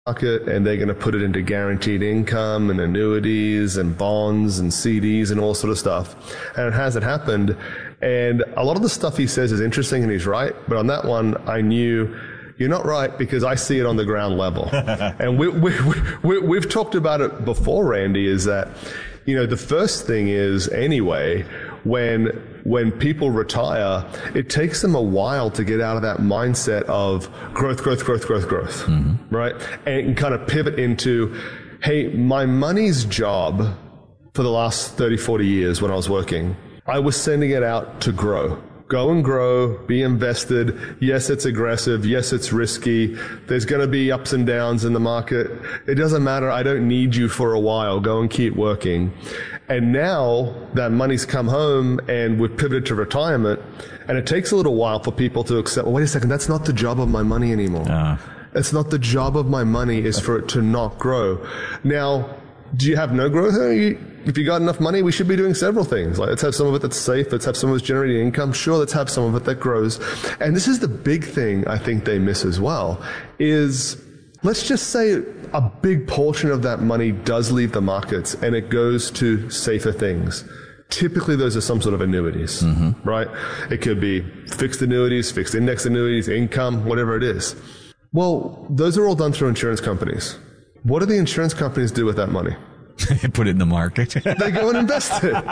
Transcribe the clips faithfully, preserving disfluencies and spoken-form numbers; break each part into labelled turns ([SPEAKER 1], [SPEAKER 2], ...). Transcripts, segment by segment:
[SPEAKER 1] market and they're going to put it into guaranteed income and annuities and bonds and C Ds and all sort of stuff. And it hasn't happened. And a lot of the stuff he says is interesting and he's right. But on that one, I knew you're not right because I see it on the ground level. And we, we, we, we've talked about it before, Randy, is that, you know, the first thing is anyway, when when people retire, it takes them a while to get out of that mindset of growth, growth, growth, growth, growth, mm-hmm. right? And kind of pivot into, hey, my money's job for the last thirty, forty years when I was working, I was sending it out to grow. Go and grow, be invested. Yes, it's aggressive. Yes, it's risky. There's going to be ups and downs in the market. It doesn't matter. I don't need you for a while. Go and keep working. And now that money's come home and we've pivoted to retirement, and it takes a little while for people to accept, well, wait a second, that's not the job of my money anymore. Uh. It's not the job of my money is for it to not grow. Now, do you have no growth? If you got enough money, we should be doing several things. Like, let's have some of it that's safe. Let's have some of it's generating income. Sure, let's have some of it that grows. And this is the big thing I think they miss as well, is let's just say a big portion of that money does leave the markets and it goes to safer things. Typically, those are some sort of annuities, mm-hmm. right? It could be fixed annuities, fixed index annuities, income, whatever it is. Well, those are all done through insurance companies. What do the insurance companies do with that money?
[SPEAKER 2] Put it in the market.
[SPEAKER 1] They go and invest it.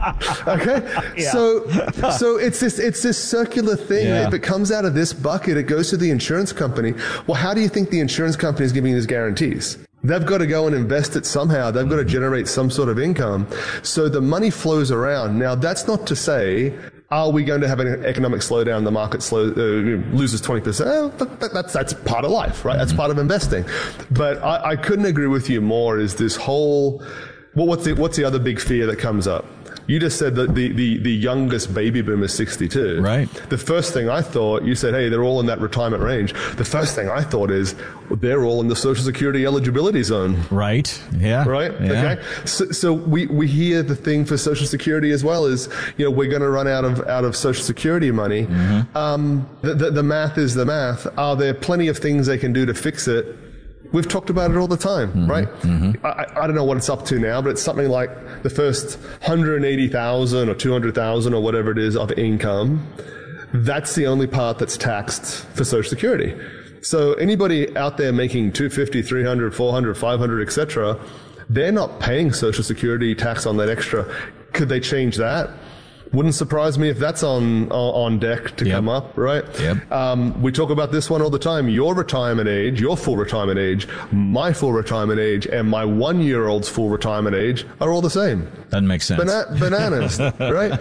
[SPEAKER 1] Okay? Yeah. So so it's this it's this circular thing. Yeah. If it comes out of this bucket, it goes to the insurance company. Well, how do you think the insurance company is giving these guarantees? They've got to go and invest it somehow. They've got to generate some sort of income. So the money flows around. Now, that's not to say, are we going to have an economic slowdown? The market slow, uh, loses twenty percent. Oh, that, that, that's, that's part of life, right? Mm-hmm. That's part of investing. But I, I couldn't agree with you more is this whole, well, what's the, what's the other big fear that comes up? You just said that the, the, the youngest baby boom is sixty-two.
[SPEAKER 2] Right.
[SPEAKER 1] The first thing I thought, you said, hey, they're all in that retirement range. The first thing I thought is, well, they're all in the Social Security eligibility zone.
[SPEAKER 2] Right. Yeah.
[SPEAKER 1] Right?
[SPEAKER 2] Yeah.
[SPEAKER 1] Okay. So, so we, we hear the thing for Social Security as well is, you know, we're going to run out of, out of Social Security money. Mm-hmm. Um, the, the, the math is the math. Are there plenty of things they can do to fix it? We've talked about it all the time, mm-hmm, right? Mm-hmm. I, I don't know what it's up to now, but it's something like the first one hundred eighty thousand or two hundred thousand or whatever it is of income. That's the only part that's taxed for Social Security. So anybody out there making two hundred fifty, three hundred, four hundred, five hundred, et cetera, they're not paying Social Security tax on that extra. Could they change that? Wouldn't surprise me if that's on on deck to yep. come up, right?
[SPEAKER 2] Yep.
[SPEAKER 1] Um, we talk about this one all the time. Your retirement age, your full retirement age, my full retirement age, and my one-year-old's full retirement age are all the same.
[SPEAKER 2] Doesn't make sense.
[SPEAKER 1] Bana- bananas, right?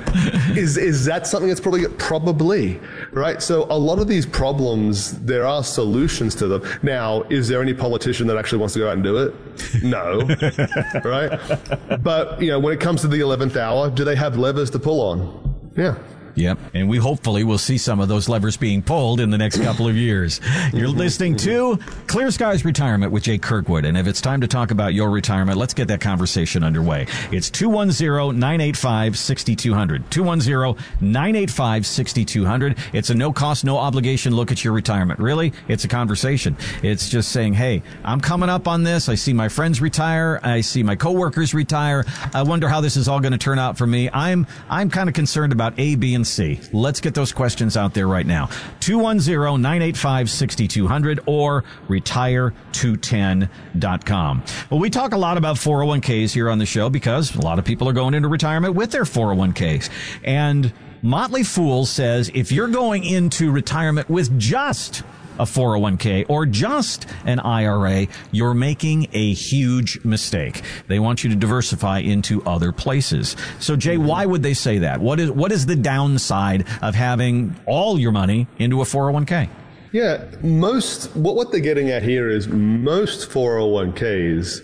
[SPEAKER 1] Is is that something that's probably probably right? So a lot of these problems, there are solutions to them. Now, is there any politician that actually wants to go out and do it? No, right? But you know, when it comes to the eleventh hour, do they have levers to pull on? Yeah.
[SPEAKER 2] Yep. And we hopefully will see some of those levers being pulled in the next couple of years. You're listening to Clear Skies Retirement with Jay Kirkwood. And if it's time to talk about your retirement, let's get that conversation underway. It's two one zero, nine eight five, six two zero zero. two one zero, nine eight five, six two zero zero. It's a no cost, no obligation look at your retirement. Really? It's a conversation. It's just saying, hey, I'm coming up on this. I see my friends retire. I see my coworkers retire. I wonder how this is all going to turn out for me. I'm, I'm kind of concerned about A, B, and C. Let's get those questions out there right now. two one zero, nine eight five, six two zero zero or retire two ten dot com. Well, we talk a lot about four oh one k's here on the show because a lot of people are going into retirement with their four oh one k's. And Motley Fool says if you're going into retirement with just a four oh one k or just an I R A, you're making a huge mistake. They want you to diversify into other places. So, Jay, why would they say that? What is what is the downside of having all your money into a four oh one k?
[SPEAKER 1] Yeah, most what what they're getting at here is most four oh one k's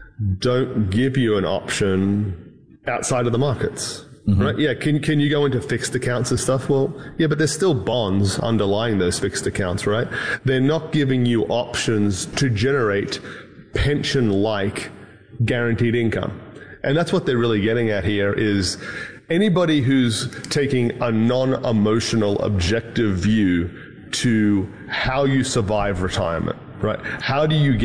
[SPEAKER 1] don't give you an option outside of the markets. Mm-hmm. Right? Yeah. Can can you go into fixed accounts and stuff? Well, yeah, but there's still bonds underlying those fixed accounts, right? They're not giving you options to generate pension-like guaranteed income. And that's what they're really getting at here is anybody who's taking a non-emotional, objective view to how you survive retirement, right? How do you get